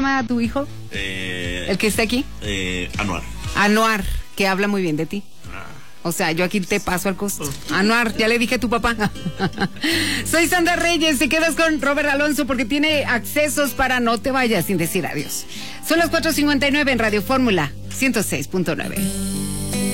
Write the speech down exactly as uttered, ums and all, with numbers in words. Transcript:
llama tu hijo? Eh, ¿El que está aquí? Eh, Anuar. Anuar, que habla muy bien de ti. O sea, yo aquí te paso al costo. Anuar, ya le dije a tu papá. Soy Sandra Reyes, te quedas con Robert Alonso porque tiene accesos para no te vayas sin decir adiós. Son las cuatro cincuenta y nueve en Radio Fórmula ciento seis punto nueve.